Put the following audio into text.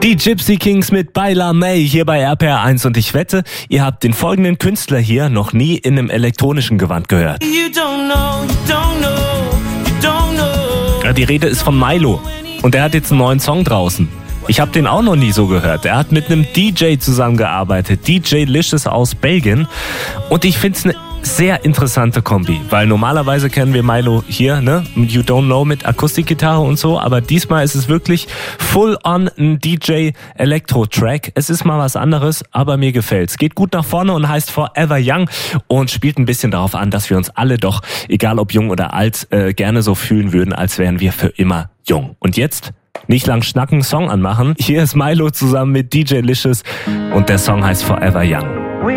Die Gypsy Kings mit Baila May hier bei RPR1 und ich wette, ihr habt den folgenden Künstler hier noch nie in einem elektronischen Gewand gehört. Ja, die Rede ist von Mylo und er hat jetzt einen neuen Song draußen. Ich habe den auch noch nie so gehört. Er hat mit einem DJ zusammengearbeitet, DJ Licious aus Belgien, und ich finde es eine sehr interessante Kombi, weil normalerweise kennen wir Mylo hier, ne, You Don't Know mit Akustikgitarre und so, aber diesmal ist es wirklich full on ein DJ-Elektro-Track. Es ist mal was anderes, aber mir gefällt's. Geht gut nach vorne und heißt Forever Young und spielt ein bisschen darauf an, dass wir uns alle doch, egal ob jung oder alt, gerne so fühlen würden, als wären wir für immer jung. Und jetzt nicht lang schnacken, Song anmachen. Hier ist Mylo zusammen mit DJ Licious und der Song heißt Forever Young.